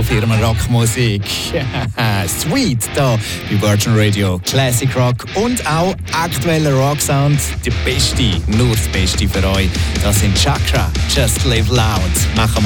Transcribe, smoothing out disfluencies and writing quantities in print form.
Firma Rockmusik. Sweet da bei Virgin Radio. Classic Rock und auch aktueller Rocksound. Der beste, nur das Beste für euch. Das sind Chakra. Just Live Loud. Machen wir